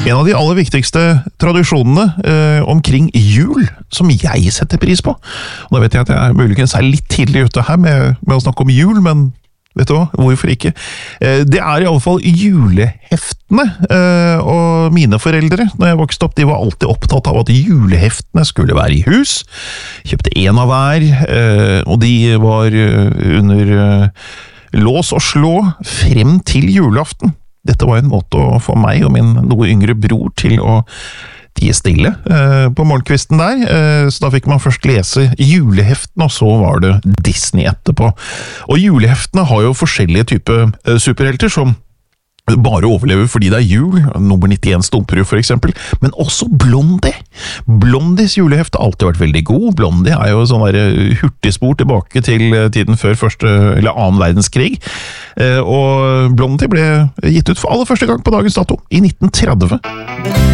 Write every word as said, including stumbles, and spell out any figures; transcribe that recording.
En av de aller viktigste tradisjonene eh, omkring jul, som jeg setter pris på. Og da vet jeg at jeg muligens er litt tidlig ute her med, med å snakke om jul, men vet du hva, hvorfor ikke? Eh, det er i alle fall juleheftene, eh, og mine foreldre, når jeg vokste opp, de var alltid opptatt av at juleheftene skulle være i hus. Kjøpte en av hver, eh, og de var under eh, lås og slå frem til julaften. Dette var en måte å få meg og min noe yngre bror til å tie stille eh, på morgenkvisten der, eh, så da fikk man først lese juleheftene, og så var det Disney etterpå. Og juleheftene har jo forskjellige typer eh, superhelter som bare overlever fordi det er jul, nummer nittien Stumperud for eksempel, men også Blondie. Blondies juleheft har alltid vært veldig god. Blondie er jo sånn der hurtigspor tilbake til tiden før første, eller annen verdenskrig, og Blondie ble gitt ut for aller første gang på dagens dato, i nitten tretti.